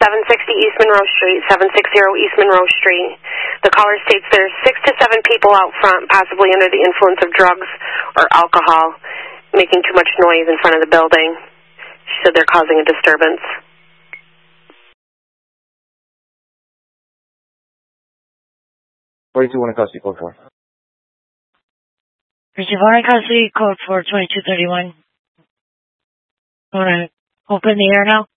760 East Monroe Street, 760 East Monroe Street. The caller states there's 6 to 7 people out front, possibly under the influence of drugs or alcohol, making too much noise in front of the building. She said they're causing a disturbance. 42 custody, code 4. Richard Warren custody, code 4, 2231. Want to open the air now?